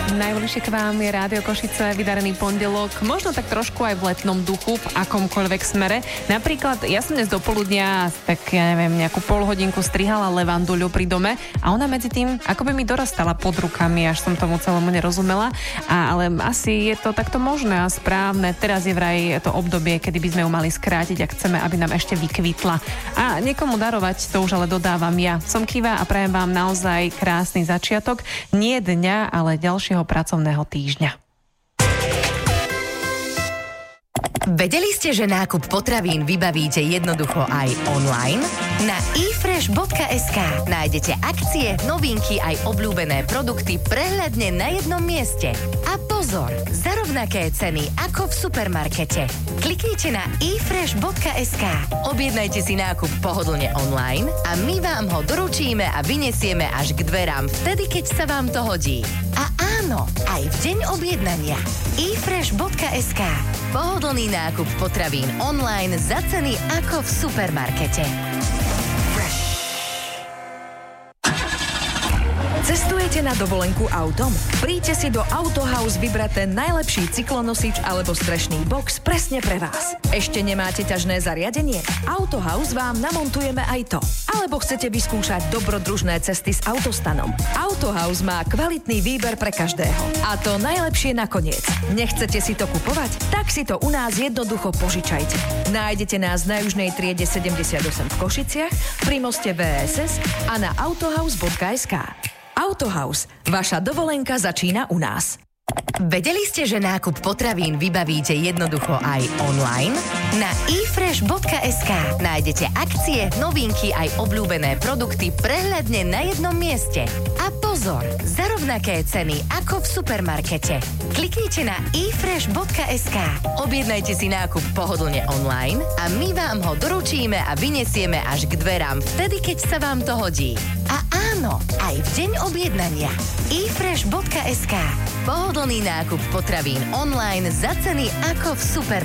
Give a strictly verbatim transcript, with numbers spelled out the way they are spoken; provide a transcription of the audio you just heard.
Najbližšie k vám je Rádio Košice, vydarený pondelok, možno tak trošku aj v letnom duchu, v akomkoľvek smere. Napríklad, ja som dnes do poludnia, tak ja neviem, nejakú pol hodinku strihala levanduľu pri dome a ona medzi tým akoby mi dorastala pod rukami, až som tomu celému nerozumela. A, ale asi je to takto možné a správne. Teraz je vraj to obdobie, kedy by sme ju mali skrátiť, ak chceme, aby nám ešte vykvitla. A niekomu darovať, to už ale dodávam ja. Som Kiva a prajem vám naozaj krásny začiatok. Nie dňa, ale ďalšieho pracovného týždňa. Vedeli ste, že nákup potravín vybavíte jednoducho aj online? Na e fresh bodka es ká nájdete akcie, novinky aj obľúbené produkty prehľadne na jednom mieste. A pozor, za rovnaké ceny ako v supermarkete. Kliknite na e fresh bodka es ká, objednajte si nákup pohodlne online a my vám ho doručíme a vyniesieme až k dverám vtedy, keď sa vám to hodí. A áno, aj v deň objednania. e fresh bodka es ká. Pohodlný nákup potravín online za ceny ako v supermarkete. Cestujete na dovolenku autom? Príďte si do Autohouse vybrať ten najlepší cyklonosič alebo strešný box presne pre vás. Ešte nemáte ťažné zariadenie? Autohouse vám namontujeme aj to. Alebo chcete vyskúšať dobrodružné cesty s autostanom? Autohouse má kvalitný výber pre každého. A to najlepšie nakoniec. Nechcete si to kupovať? Tak si to u nás jednoducho požičajte. Nájdete nás na južnej triede sedemdesiatosem v Košiciach, pri moste vé es es a na autohouse bodka es ká. Autohouse. Vaša dovolenka začína u nás. Vedeli ste, že nákup potravín vybavíte jednoducho aj online? Na e fresh bodka es ká nájdete akcie, novinky aj obľúbené produkty prehľadne na jednom mieste. A pozor, za rovnaké ceny ako v supermarkete. Kliknite na e fresh bodka es ká, objednajte si nákup pohodlne online a my vám ho doručíme a vyniesieme až k dverám vtedy, keď sa vám to hodí. A áno, aj v deň objednania. e fresh bodka es ká. Pohodlný nákup potravín online za ceny ako v supermarkete.